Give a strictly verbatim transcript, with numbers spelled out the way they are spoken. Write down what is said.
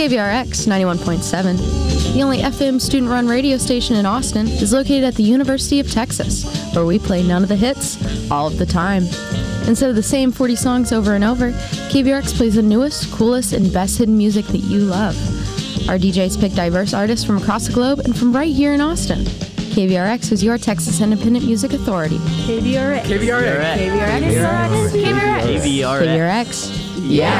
K V R X ninety-one point seven, the only F M student-run radio station in Austin, is located at the University of Texas, where we play none of the hits, all of the time. Instead of the same forty songs over and over, K V R X plays the newest, coolest, and best hidden music that you love. Our D Js pick diverse artists from across the globe and from right here in Austin. K V R X is your Texas Independent Music Authority. K V R X. K V R X. K V R X. K V R X. K V R X. Yeah.